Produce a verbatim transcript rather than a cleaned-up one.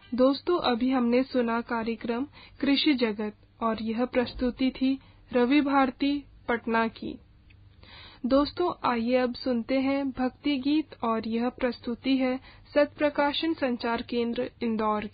दोस्तों, अभी हमने सुना कार्यक्रम कृषि जगत और यह प्रस्तुति थी रवि भारती पटना की। दोस्तों, आइए अब सुनते हैं भक्ति गीत और यह प्रस्तुति है सत्प्रकाशन संचार केंद्र इंदौर की।